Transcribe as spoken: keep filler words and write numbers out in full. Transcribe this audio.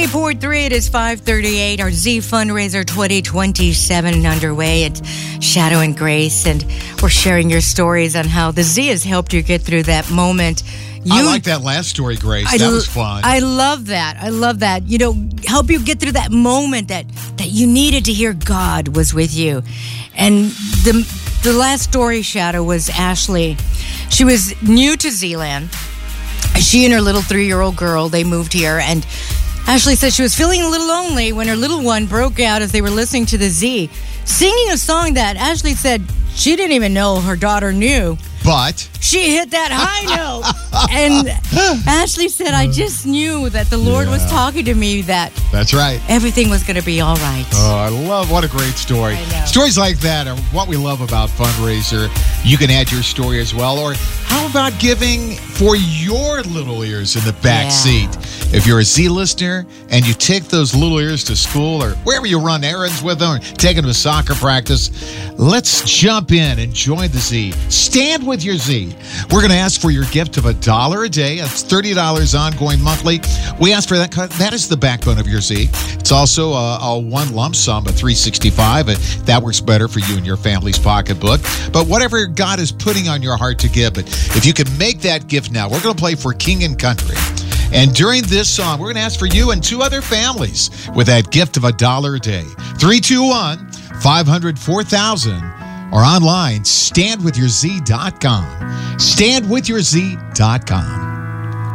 ninety-four point three, it is five thirty-eight. Our Z Fundraiser twenty twenty-seven underway. It's Shadow and Grace, and we're sharing your stories on how the Z has helped you get through that moment. You, I like that last story, Grace. I, that was fun. I love that. I love that. You know, help you get through that moment that, that you needed to hear God was with you. And the the last story, Shadow, was Ashley. She was new to Zealand. She and her little three-year-old girl, they moved here, and Ashley said she was feeling a little lonely when her little one broke out as they were listening to the Z, singing a song that Ashley said she didn't even know her daughter knew. But she hit that high note. And Ashley said, I just knew that the Lord yeah. was talking to me, that that's right. everything was going to be all right. Oh, I love, what a great story. Stories like that are what we love about Fundraiser. You can add your story as well. Or how about giving for your little ears in the back yeah. seat? If you're a Z listener and you take those little ears to school or wherever you run errands with them or take them to soccer practice, let's jump in and join the Z. Stand with your Z. We're going to ask for your gift of a dollar a day. That's thirty dollars ongoing monthly. We ask for that. That is the backbone of your Z. It's also a, a one lump sum of three hundred sixty-five dollars. That works better for you and your family's pocketbook. But whatever God is putting on your heart to give, but if you can make that gift now, we're going to play for King and Country. And during this song, we're going to ask for you and two other families with that gift of a dollar a day. three two one, five hundred, four thousand or online, stand with your z dot com. stand with your z dot com.